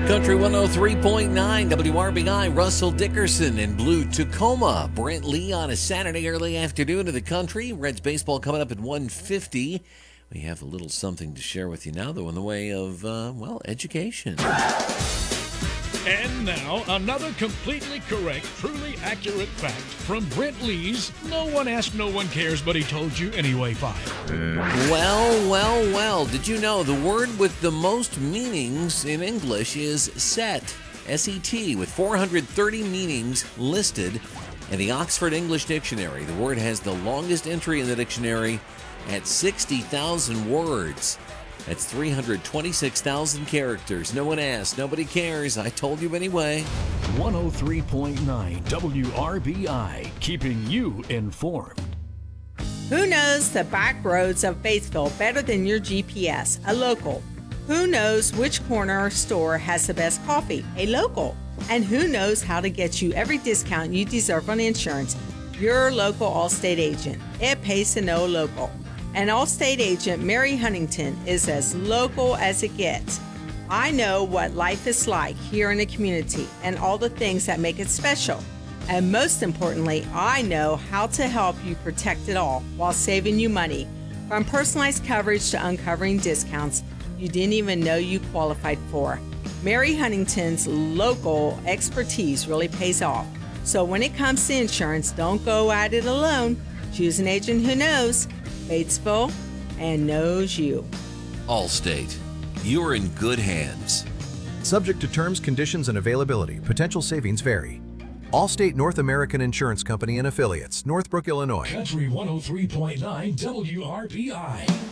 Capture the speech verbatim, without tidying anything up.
Country one oh three point nine, W R B I, Russell Dickerson in blue Tacoma. Brent Lee on a Saturday early afternoon in the country. Reds baseball coming up at one fifty. We have a little something to share with you now, though, in the way of, uh, well, education. And now, another completely correct, truly accurate fact from Brent Lee's No One Asked, No One Cares, But He Told You Anyway file. Well, well, well, did you know the word with the most meanings in English is set, S E T, with four hundred thirty meanings listed in the Oxford English Dictionary. The word has the longest entry in the dictionary at sixty thousand words. That's three hundred twenty-six thousand characters. No one asked, nobody cares. I told you anyway. one oh three point nine W R B I, keeping you informed. Who knows the back roads of Batesville better than your G P S? A local. Who knows which corner or store has the best coffee? A local. And who knows how to get you every discount you deserve on insurance? Your local Allstate agent. It pays to know a local. And Allstate agent Mary Huntington is as local as it gets. I know what life is like here in the community and all the things that make it special. And most importantly, I know how to help you protect it all while saving you money. From personalized coverage to uncovering discounts you didn't even know you qualified for. Mary Huntington's local expertise really pays off. So when it comes to insurance, don't go at it alone. Choose an agent who knows Batesville and knows you. Allstate, you're in good hands. Subject to terms, conditions, and availability. Potential savings vary. Allstate North American Insurance Company and Affiliates, Northbrook, Illinois. Country one oh three point nine W R B I.